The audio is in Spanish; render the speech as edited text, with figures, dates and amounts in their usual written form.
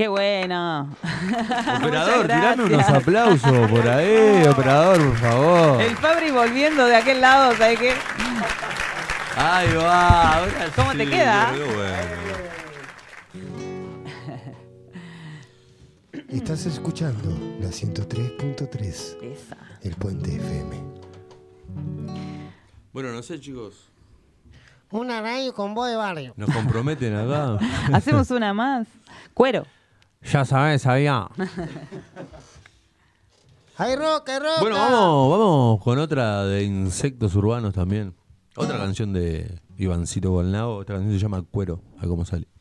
¡Qué bueno! Operador, tirame unos aplausos por ahí, operador, por favor. El Fabri volviendo de aquel lado, ¿sabes qué? Ahí va, ahora ¿Cómo sí, te queda? qué bueno. Estás escuchando la 103.3, Esa. el Puente FM. Bueno, no sé, chicos. Una radio con voz de barrio. Nos comprometen acá. Hacemos una más. Cuero. Ya sabes, sabía. ¡Hay roca, hay roca! Bueno, vamos con otra de insectos urbanos también. Otra canción de Ivancito Golnao. Esta canción se llama Cuero. A ver cómo sale.